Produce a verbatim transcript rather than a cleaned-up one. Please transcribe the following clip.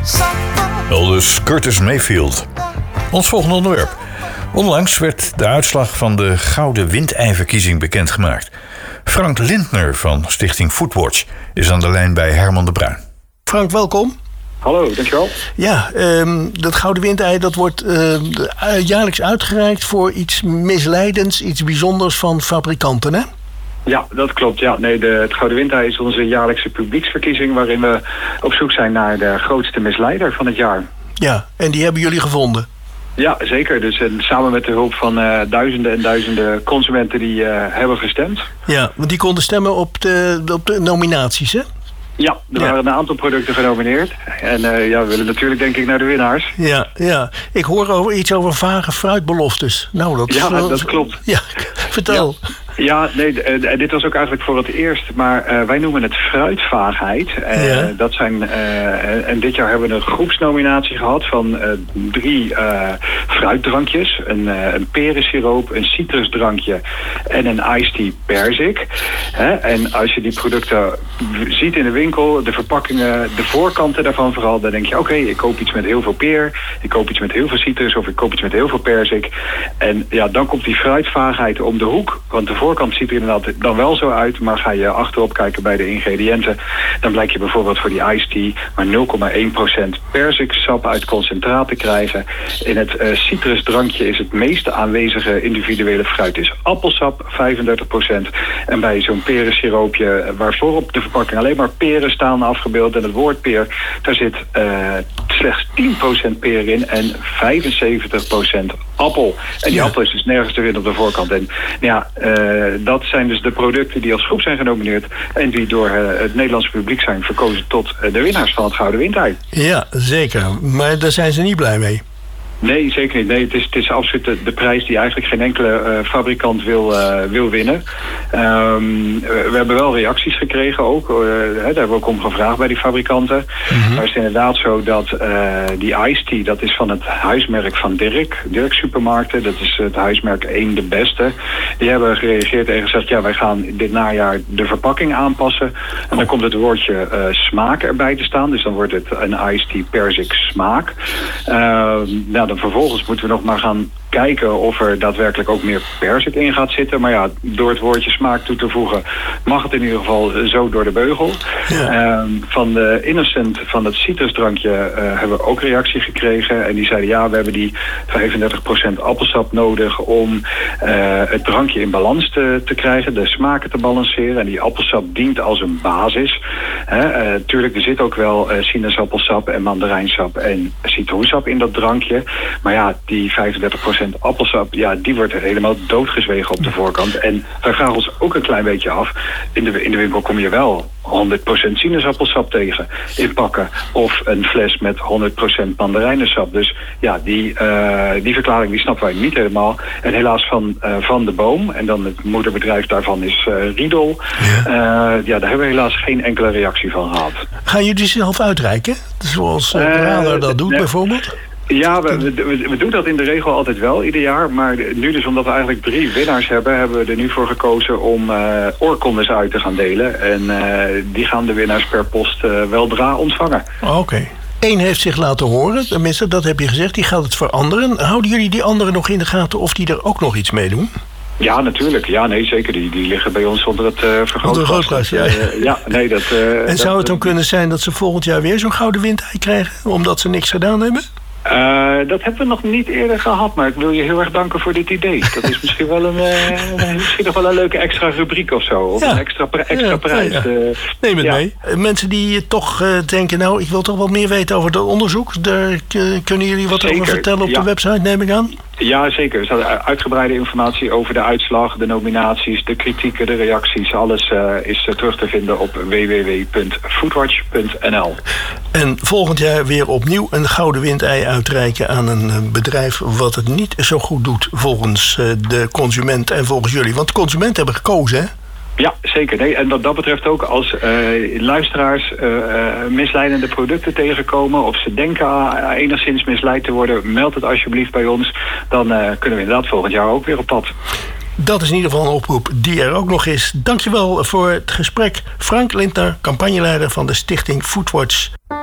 Aldus Curtis Mayfield. Ons volgende onderwerp. Onlangs werd de uitslag van de Gouden Windei-verkiezing bekendgemaakt. Frank Lindner van Stichting Foodwatch is aan de lijn bij Herman de Bruin. Frank, welkom. Hallo, dankjewel. Ja, um, dat Gouden Windei dat wordt uh, jaarlijks uitgereikt voor iets misleidends, iets bijzonders van fabrikanten, hè? Ja, dat klopt. Ja, nee, de, het Gouden Windei is onze jaarlijkse publieksverkiezing waarin we op zoek zijn naar de grootste misleider van het jaar. Ja, en die hebben jullie gevonden? Ja, zeker. Dus en samen met de hulp van uh, duizenden en duizenden consumenten die uh, hebben gestemd. Ja, want die konden stemmen op de, op de nominaties, hè? Ja, er waren ja. een aantal producten genomineerd. En uh, ja, we willen natuurlijk denk ik naar de winnaars. Ja, ja. Ik hoor over iets over vage fruitbeloftes. Nou, dat, ja, uh, dat klopt. Ja, vertel. Ja. Ja, nee, en dit was ook eigenlijk voor het eerst. Maar uh, wij noemen het fruitvaagheid. Uh, ja. Dat zijn, uh, en dit jaar hebben we een groepsnominatie gehad van uh, drie uh, fruitdrankjes. Een, uh, een perensiroop, een citrusdrankje en een iced tea perzik. Hè? En als je die producten ziet in de winkel, de verpakkingen, de voorkanten daarvan vooral, dan denk je, oké, okay, ik koop iets met heel veel peer, ik koop iets met heel veel citrus of ik koop iets met heel veel perzik. En ja, dan komt die fruitvaagheid om de hoek, want de voorkant ziet er inderdaad dan wel zo uit, maar ga je achterop kijken bij de ingrediënten, dan blijkt je bijvoorbeeld voor die iced tea maar nul komma één procent perziksap uit concentraat te krijgen. In het uh, citrusdrankje is het meeste aanwezige individuele fruit is appelsap, vijfendertig procent. En bij zo'n perensiroopje, waar voorop de verpakking alleen maar peren staan afgebeeld en het woord peer, daar zit uh, slechts tien procent peer in en vijfenzeventig procent appel. En die ja. appel is dus nergens te vinden op de voorkant. En ja, uh, dat zijn dus de producten die als groep zijn genomineerd en die door uh, het Nederlandse publiek zijn verkozen tot uh, de winnaars van het Gouden Windei. Ja, zeker. Maar daar zijn ze niet blij mee. Nee, zeker niet. Nee, het is, het is absoluut de, de prijs die eigenlijk geen enkele uh, fabrikant wil, uh, wil winnen. Um, we hebben wel reacties gekregen ook. Uh, daar hebben we ook om gevraagd bij die fabrikanten. Mm-hmm. Maar het is inderdaad zo dat uh, die iced tea, dat is van het huismerk van Dirk. Dirk Supermarkten, dat is het huismerk één de beste. Die hebben gereageerd en gezegd, ja, wij gaan dit najaar de verpakking aanpassen. En dan komt het woordje uh, smaak erbij te staan. Dus dan wordt het een iced tea perzik smaak. Uh, nou, dan vervolgens moeten we nog maar gaan kijken of er daadwerkelijk ook meer perzik in gaat zitten. Maar ja, door het woordje smaak toe te voegen mag het in ieder geval zo door de beugel. Ja. Uh, van de Innocent, van het citrusdrankje, uh, hebben we ook reactie gekregen. En die zeiden, ja, we hebben die vijfendertig procent appelsap nodig om uh, het drankje in balans te, te krijgen, de smaken te balanceren. En die appelsap dient als een basis. Hè? Uh, tuurlijk, er zit ook wel uh, sinaasappelsap en mandarijnsap en citroensap in dat drankje. Maar ja, die vijfendertig procent appelsap, ja, die wordt helemaal doodgezwegen op de voorkant. En wij vragen ons ook een klein beetje af, in de, in de winkel kom je wel honderd procent sinaasappelsap tegen in pakken. Of een fles met honderd procent mandarijnensap. Dus ja, die, uh, die verklaring die snappen wij niet helemaal. En helaas van, uh, van de boom, en dan het moederbedrijf daarvan is uh, Riedel. Ja. Uh, ja, daar hebben we helaas geen enkele reactie van gehad. Gaan jullie zelf uitreiken? Zoals uh, Radar dat doet uh, bijvoorbeeld? Ja, we, we, we doen dat in de regel altijd wel, ieder jaar. Maar nu dus, omdat we eigenlijk drie winnaars hebben, hebben we er nu voor gekozen om uh, oorkondes uit te gaan delen. En uh, die gaan de winnaars per post uh, weldra ontvangen. Oké. Okay. Eén heeft zich laten horen, tenminste, dat heb je gezegd, die gaat het veranderen. Houden jullie die anderen nog in de gaten of die er ook nog iets mee doen? Ja, natuurlijk. Ja, nee, zeker. Die, die liggen bij ons onder het uh, vergrootglas. Ja. Uh, ja, nee, dat... Uh, en zou dat, het dan kunnen zijn dat ze volgend jaar weer zo'n Gouden Windei krijgen, omdat ze niks gedaan hebben? Uh, dat hebben we nog niet eerder gehad, maar ik wil je heel erg danken voor dit idee. Dat is misschien wel een, uh, misschien nog wel een leuke extra rubriek of zo. Of ja. een extra, extra ja, prijs. Ja, ja. Uh, Neem het ja. mee. Mensen die toch uh, denken, nou, ik wil toch wat meer weten over dat onderzoek. Daar uh, kunnen jullie wat zeker. over vertellen op ja. de website, neem ik aan? Ja, zeker. Er staat uitgebreide informatie over de uitslag, de nominaties, de kritieken, de reacties. Alles uh, is uh, terug te vinden op w w w punt foodwatch punt n l. En volgend jaar weer opnieuw een Gouden Windei uitreiken aan een bedrijf wat het niet zo goed doet volgens uh, de consument en volgens jullie. Want de consumenten hebben gekozen, hè? Ja, zeker. Nee, en wat dat betreft ook als uh, luisteraars uh, uh, misleidende producten tegenkomen of ze denken uh, enigszins misleid te worden, meld het alsjeblieft bij ons. Dan uh, kunnen we inderdaad volgend jaar ook weer op pad. Dat is in ieder geval een oproep die er ook nog is. Dankjewel voor het gesprek. Frank Lindner, campagneleider van de Stichting Foodwatch.